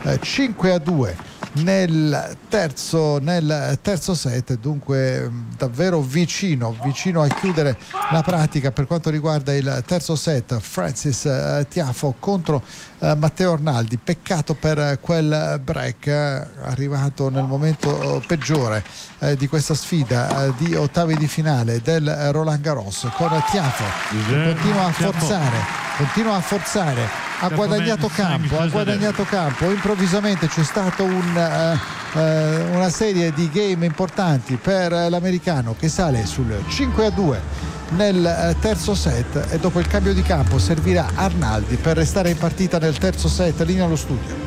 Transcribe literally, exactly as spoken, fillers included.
eh, cinque a due nel terzo, nel terzo set, dunque davvero vicino vicino a chiudere la pratica per quanto riguarda il terzo set. Frances eh, Tiafoe contro eh, Matteo Arnaldi. Peccato per quel break eh, arrivato nel momento peggiore eh, di questa sfida eh, di ottavi di finale del Roland Garros, con Tiafoe che continua a forzare continua a forzare ha guadagnato campo ha guadagnato campo improvvisamente c'è stato un uh, uh, una serie di game importanti per l'americano, che sale sul cinque a due nel terzo set, e dopo il cambio di campo servirà Arnaldi per restare in partita nel terzo set. Linea allo studio.